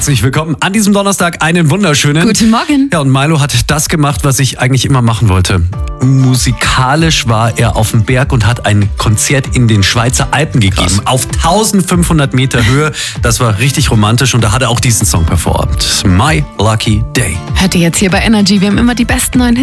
Herzlich willkommen an diesem Donnerstag. Einen wunderschönen. Guten Morgen. Ja, und Milo hat das gemacht, was ich eigentlich immer machen wollte. Musikalisch war er auf dem Berg und hat ein Konzert in den Schweizer Alpen gegeben. Krass. Auf 1500 Meter Höhe. Das war richtig romantisch und da hat er auch diesen Song performt. My Lucky Day. Hört ihr jetzt hier bei Energy. Wir haben immer die besten neuen Hits.